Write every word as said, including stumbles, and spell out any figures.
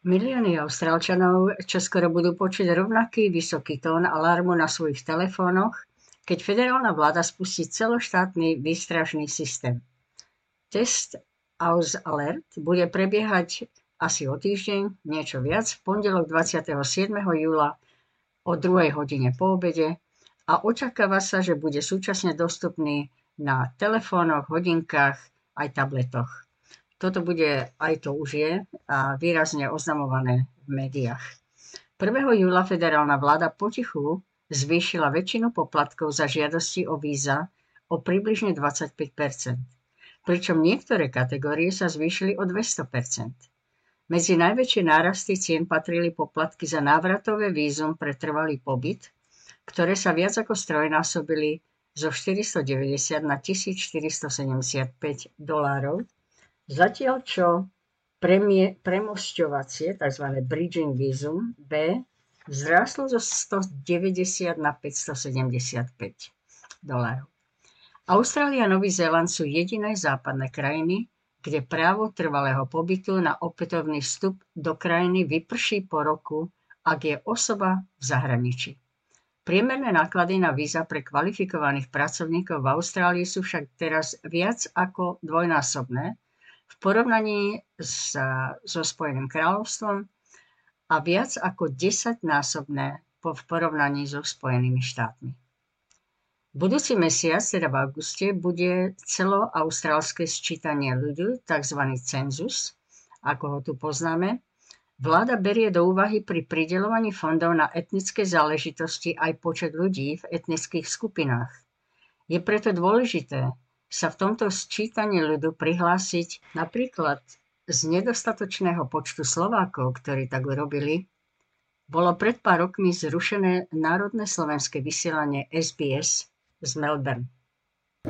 Milióny Austrálčanov čoskoro budú počuť rovnaký vysoký tón alarmu na svojich telefónoch, keď federálna vláda spustí celoštátny výstražný systém. Test Aus Alert bude prebiehať asi o týždeň, niečo viac, v pondelok dvadsiateho siedmeho júla o druhej hodine po obede a očakáva sa, že bude súčasne dostupný na telefónoch, hodinkách aj tabletoch. Toto bude, aj to už je, a výrazne oznamované v médiách. prvého júla federálna vláda potichu zvýšila väčšinu poplatkov za žiadosti o víza o približne dvadsaťpäť percent, pričom niektoré kategórie sa zvýšili o dvesto percent. Medzi najväčšie nárasty cien patrili poplatky za návratové vízum pre trvalý pobyt, ktoré sa viac ako strojnásobili zo štyristodeväťdesiat na tisícštyristosedemdesiatpäť dolárov, zatiaľ čo premie, premosťovacie, tzv. Bridging vízum B, vzrástlo zo stodeväťdesiat na päťstosedemdesiatpäť dolárov. Austrália a Nový Zéland sú jediné západné krajiny, kde právo trvalého pobytu na opätovný vstup do krajiny vyprší po roku, ak je osoba v zahraničí. Priemerné náklady na víza pre kvalifikovaných pracovníkov v Austrálii sú však teraz viac ako dvojnásobné v porovnaní s, so Spojeným kráľovstvom a viac ako desaťnásobné v porovnaní so Spojenými štátmi. Budúci mesiac, teda v auguste, bude celoaustrálske sčítanie ľudí, tzv. Cenzus, ako ho tu poznáme. Vláda berie do úvahy pri prideľovaní fondov na etnické záležitosti aj počet ľudí v etnických skupinách. Je preto dôležité sa v tomto sčítaní ľudu prihlásiť napríklad z nedostatočného počtu Slovákov, ktorí tak urobili. Bolo pred pár rokmi zrušené národné slovenské vysielanie es bí es z Melbourne.